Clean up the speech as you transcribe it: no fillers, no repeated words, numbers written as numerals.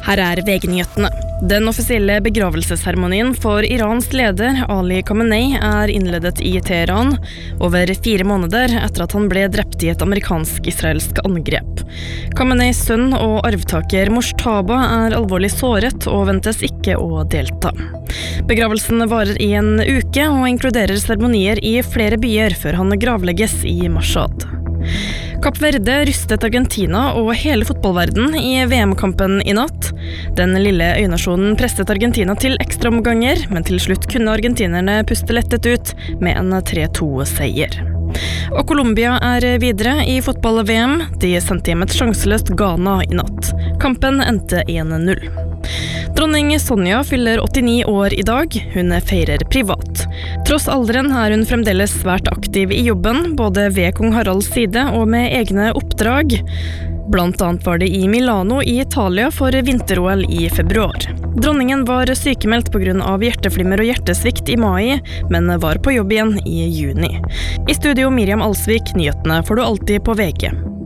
Her VG-nyhetene. Den offisielle begravelsesseremonien for Irans leder Ali Khamenei innledet i Teheran over 4 måneder etter at han ble drept i et amerikansk-israelsk angrep. Khameneis sønn og arvtaker Moshtaba alvorlig såret og ventes ikke å delta. Begravelsen varer i en uke og inkluderer seremonier i flere byer før han gravlegges i Mashhad. Kapp Verde rystet Argentina og hele fotballverden i VM-kampen i natt. Den lille øynasjonen presset Argentina til ekstraomganger, men til slutt kunne argentinerne puste lettet ut med en 3-2-seier. Og Colombia videre i fotball-VM. De sendte hjem et sjanseløst Ghana i natt. Kampen endte 1-0. Dronning Sonja fyller 89 år i dag. Hun feirer privat. Tross alderen hun fremdeles svært aktiv i jobben, både ved kong Haralds side og med egne oppdrag. Blant annet var det i Milano i Italia for vinter-OL i februar. Dronningen var sykemeldt på grunn av hjerteflimmer og hjertesvikt i mai, men var på jobb igjen i juni. I studio Miriam Alsvik, nyhetene får du alltid på VG.